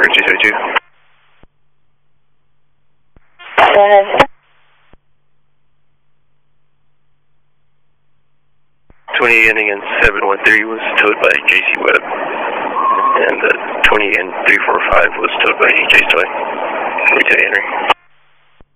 272. 20 ending in 713 was towed by JC Webb, and 20 and 345 was towed by AJ Toy. Retail Henry.